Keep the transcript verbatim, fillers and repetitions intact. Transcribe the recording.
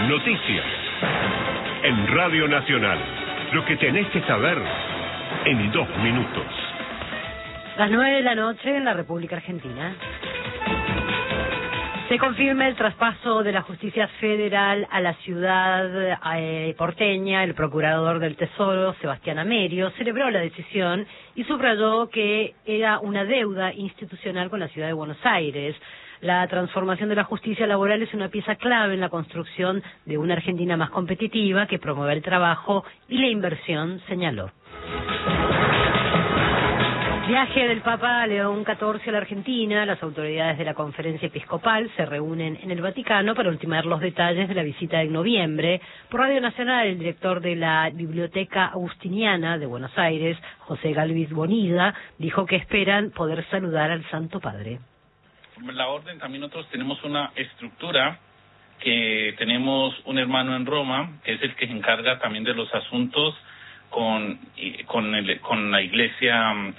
Noticias. En Radio Nacional. Lo que tenés que saber en dos minutos. Las nueve de la noche en la República Argentina. Se confirma el traspaso de la justicia federal a la ciudad eh, porteña. El procurador del Tesoro, Sebastián Amerio, celebró la decisión y subrayó que era una deuda institucional con la ciudad de Buenos Aires. La transformación de la justicia laboral es una pieza clave en la construcción de una Argentina más competitiva que promueva el trabajo y la inversión, señaló. Viaje del Papa León catorce a la Argentina. Las autoridades de la Conferencia Episcopal se reúnen en el Vaticano para ultimar los detalles de la visita de noviembre. Por Radio Nacional, el director de la Biblioteca Agustiniana de Buenos Aires, José Galvis Bonilla, dijo que esperan poder saludar al Santo Padre. La orden, también nosotros tenemos una estructura que tenemos un hermano en Roma, que es el que se encarga también de los asuntos con, con, el, con la Iglesia